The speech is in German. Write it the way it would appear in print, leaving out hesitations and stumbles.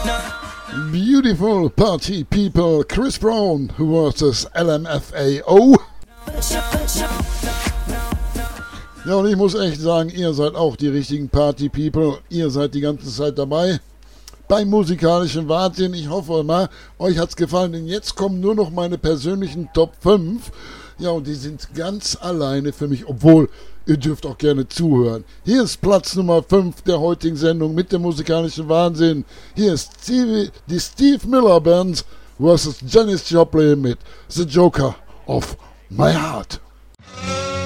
Beautiful Party People, Chris Brown versus LMFAO. Ja, und ich muss echt sagen, ihr seid auch die richtigen Party People. Ihr seid die ganze Zeit dabei beim musikalischen Wahnsinn. Ich hoffe mal, euch hat's gefallen, denn jetzt kommen nur noch meine persönlichen Top 5. Ja, und die sind ganz alleine für mich, obwohl ihr dürft auch gerne zuhören. Hier ist Platz Nummer 5 der heutigen Sendung mit dem musikalischen Wahnsinn. Hier ist die Steve Miller Band versus Janis Joplin mit The Joker of My Heart.